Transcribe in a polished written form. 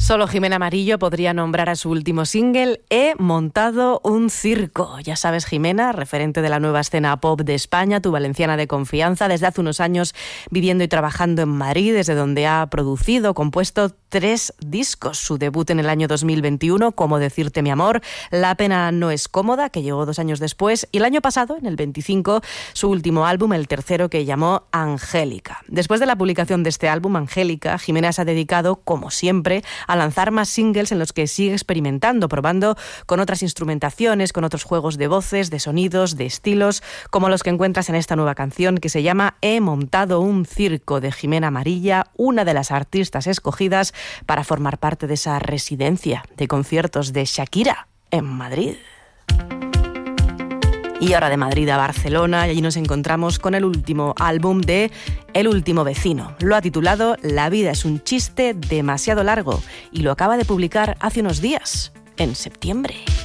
Solo Jimena Amarillo podría nombrar a su último single He montado un circo. Ya sabes, Jimena, referente de la nueva escena pop de España, tu valenciana de confianza, desde hace unos años viviendo y trabajando en Madrid, desde donde ha producido, compuesto 3 discos. Su debut en el año 2021, Cómo decirte mi amor, La pena no es cómoda, que llegó 2 años después, y el año pasado, en el 25, su último álbum, el tercero, que llamó Angélica. Después de la publicación de este álbum, Angélica, Jimena se ha dedicado, como siempre, a lanzar más singles en los que sigue experimentando, probando con otras instrumentaciones, con otros juegos de voces, de sonidos, de estilos, como los que encuentras en esta nueva canción que se llama He montado un circo, de Jimena Amarilla, una de las artistas escogidas para formar parte de esa residencia de conciertos de Shakira en Madrid. Y ahora de Madrid a Barcelona, y allí nos encontramos con el último álbum de El último vecino. Lo ha titulado La vida es un chiste demasiado largo y lo acaba de publicar hace unos días, en septiembre.